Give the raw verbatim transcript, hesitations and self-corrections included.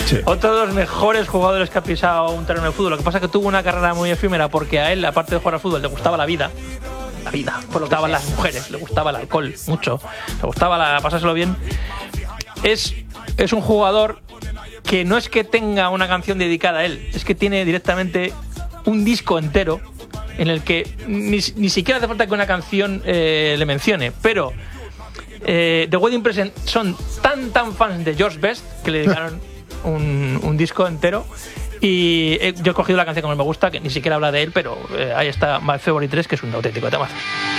Sí. Otro de los mejores jugadores que ha pisado un terreno de fútbol. Lo que pasa es que tuvo una carrera muy efímera porque a él, aparte de jugar al fútbol, le gustaba la vida. La vida. Le gustaban las mujeres, le gustaba el alcohol mucho. Le gustaba la, pasárselo bien. Es, es un jugador que no es que tenga una canción dedicada a él, es que tiene directamente un disco entero en el que ni, ni siquiera hace falta que una canción eh, le mencione, pero eh, The Wedding Present son tan tan fans de George Best que le dedicaron un, un disco entero. Y eh, yo he cogido la canción que más me gusta, que ni siquiera habla de él, pero eh, ahí está My Favorite tres, que es un auténtico temazo.